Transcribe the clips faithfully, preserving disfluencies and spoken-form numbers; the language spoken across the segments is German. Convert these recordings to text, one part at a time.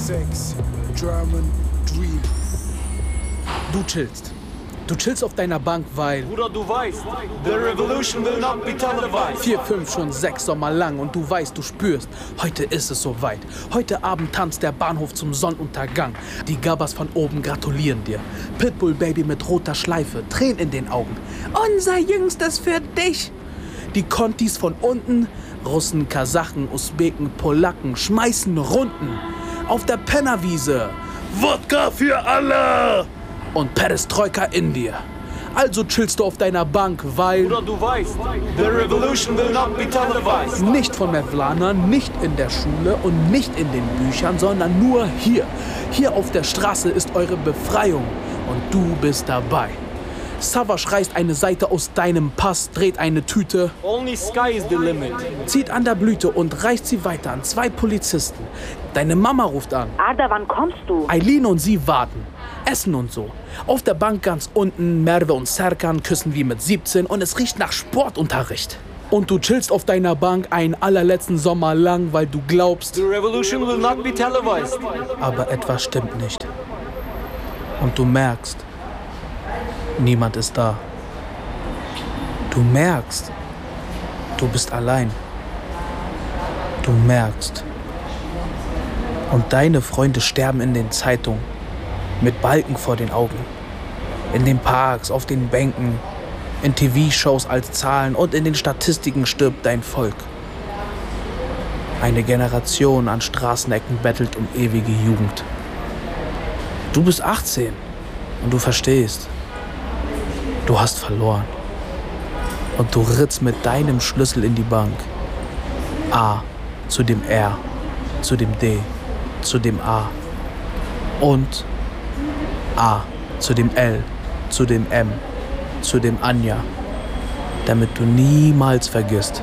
sechs, German Dream. Du chillst. Du chillst auf deiner Bank, weil... Bruder, du weißt, the revolution will not be televised. Vier, fünf, schon sechs Sommer lang und du weißt, du spürst, heute ist es soweit. Heute Abend tanzt der Bahnhof zum Sonnenuntergang. Die Gabbas von oben gratulieren dir. Pitbull Baby mit roter Schleife, Tränen in den Augen. Unser Jüngstes für dich. Die Kontis von unten, Russen, Kasachen, Usbeken, Polacken, schmeißen Runden. Auf der Pennerwiese. Wodka für alle! Und Perestroika in dir. Also chillst du auf deiner Bank, weil... Bruder, du weißt, the revolution will not be televised. Nicht von Mevlanern, nicht in der Schule und nicht in den Büchern, sondern nur hier. Hier auf der Straße ist eure Befreiung und du bist dabei. Savage reißt eine Seite aus deinem Pass, dreht eine Tüte, Only sky is the limit. zieht an der Blüte und reicht sie weiter an zwei Polizisten. Deine Mama ruft an. Arda, wann kommst du? Eileen und sie warten. Essen und so. Auf der Bank ganz unten, Merve und Serkan küssen wie mit siebzehn und es riecht nach Sportunterricht. Und du chillst auf deiner Bank einen allerletzten Sommer lang, weil du glaubst... The revolution will not be televised. Aber etwas stimmt nicht. Und du merkst, niemand ist da. Du merkst, du bist allein. Du merkst. Und deine Freunde sterben in den Zeitungen. Mit Balken vor den Augen. In den Parks, auf den Bänken, in T V-Shows als Zahlen und in den Statistiken stirbt dein Volk. Eine Generation an Straßenecken bettelt um ewige Jugend. Du bist achtzehn und du verstehst. Du hast verloren. Und du ritzt mit deinem Schlüssel in die Bank. A zu dem R, zu dem D, zu dem A. Und A zu dem L, zu dem M, zu dem Anja. Damit du niemals vergisst,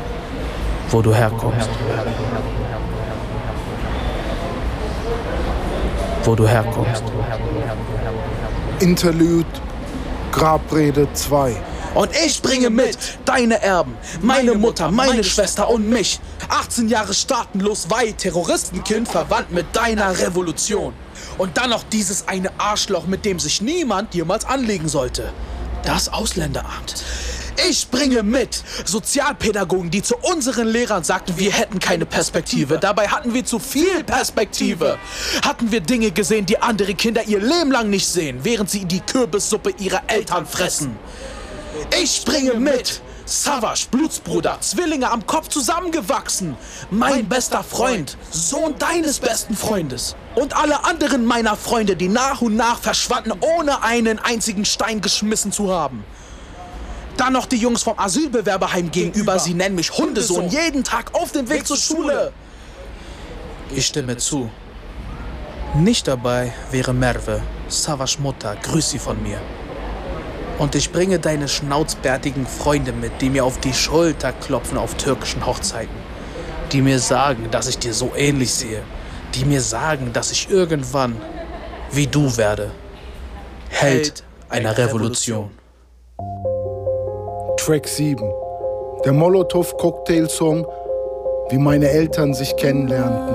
wo du herkommst. Wo du herkommst. Interlude, Grabrede zwei. Und ich bringe mit deine Erben, meine Mutter, meine Schwester und mich. achtzehn Jahre staatenlos, weil Terroristenkind verwandt mit deiner Revolution. Und dann noch dieses eine Arschloch, mit dem sich niemand jemals anlegen sollte. Das Ausländeramt. Ich bringe mit Sozialpädagogen, die zu unseren Lehrern sagten, wir hätten keine Perspektive. Dabei hatten wir zu viel Perspektive. Hatten wir Dinge gesehen, die andere Kinder ihr Leben lang nicht sehen, während sie die Kürbissuppe ihrer Eltern fressen. Ich bringe mit Savage, Blutsbruder, Zwillinge am Kopf zusammengewachsen. Mein bester Freund, Sohn deines besten Freundes. Und alle anderen meiner Freunde, die nach und nach verschwanden, ohne einen einzigen Stein geschmissen zu haben. Dann noch die Jungs vom Asylbewerberheim gegenüber, sie nennen mich Hundesohn, jeden Tag auf dem Weg zur Schule. Ich stimme zu. Nicht dabei wäre Merve, Savage Mutter, grüß sie von mir. Und ich bringe deine schnauzbärtigen Freunde mit, die mir auf die Schulter klopfen auf türkischen Hochzeiten. Die mir sagen, dass ich dir so ähnlich sehe. Die mir sagen, dass ich irgendwann, wie du werde, Held einer Revolution. Track sieben. Der Molotow-Cocktail-Song, wie meine Eltern sich kennenlernten.